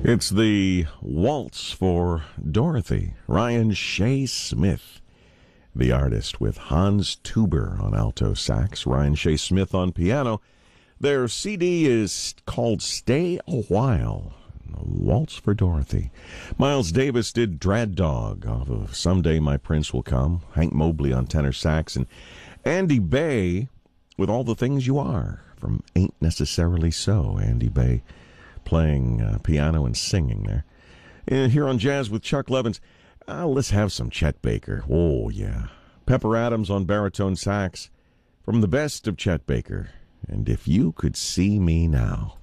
It's the Waltz for Dorothy. Ryan Shea Smith, the artist, with Hans Tuber on alto sax, Ryan Shea Smith on piano. Their CD is called Stay a While, Waltz for Dorothy. Miles Davis did Dread Dog off of Someday My Prince Will Come. Hank Mobley on tenor sax, and Andy Bay with All the Things You Are from Ain't Necessarily So. Andy Bay playing piano and singing there. And here on Jazz with Chuck Levins, let's have some Chet Baker. Oh, yeah. Pepper Adams on baritone sax from the best of Chet Baker. And If You Could See Me Now.